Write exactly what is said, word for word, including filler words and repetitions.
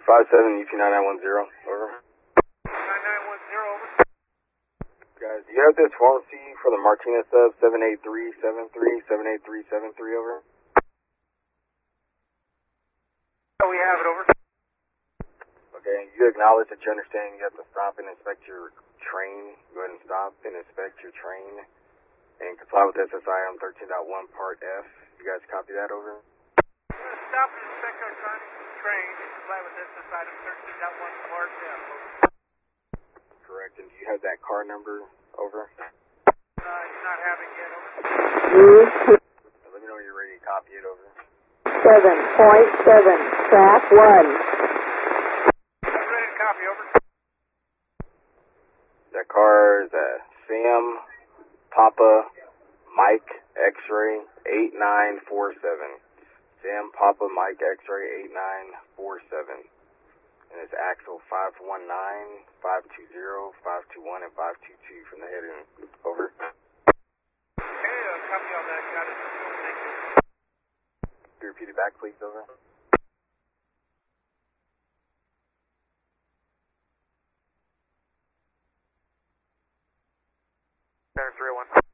five seven U T nine nine one zero, over. nine nine one zero, over. Guys, do you have this phone C for the Martinez sub seven eight three seven three, seven eight three seven three, over? Oh, we have it, over. Okay, you acknowledge that you understand you have to stop and inspect your train. Go ahead and stop and inspect your train and comply with S S I M thirteen point one Part F. You guys copy that, over? Stop and inspect our train, train and comply with S S item thirteen point one Part F, over. Correct, and do you have that car number, over? Uh, I do not have it yet, over. Let me know when you're ready to copy it, over. seven point seven, track one. I'm ready to copy, over. That car is a Sam Papa Mike X-ray eight nine four seven. Sam Papa Mike X-ray eight nine four seven. And it's axle five one nine, five two zero, five two one, and five two two from the head end. Over. Okay, uh, copy on that, got it. Thank you. Can you repeat it back, please, over? Center three oh one.